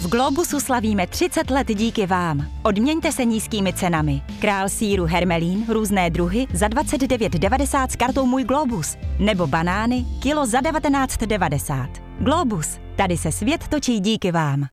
V Globusu slavíme 30 let díky vám. Odměňte se nízkými cenami. Král sýru Hermelín, různé druhy za 29,90 s kartou Můj Globus. Nebo banány, kilo za 19,90. Globus, tady se svět točí díky vám.